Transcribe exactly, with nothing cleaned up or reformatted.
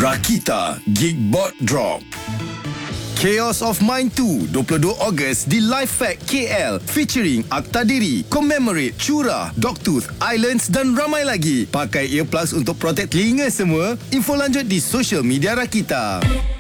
Rakita Geekbot Drop. Chaos of Mind two, dua puluh dua Ogos di Live Fact K L featuring Akta Diri, Commemorate, Curah, Dogtooth, Islands dan ramai lagi. Pakai earplugs untuk protect telinga semua. Info lanjut di social media Rakita.